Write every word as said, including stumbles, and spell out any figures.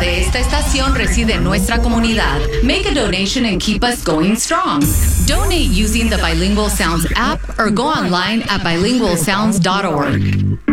de esta estación reside en nuestra comunidad. Make a donation and keep us going strong. Donate using the Bilingual Sounds app or go online at bilingual sounds dot org.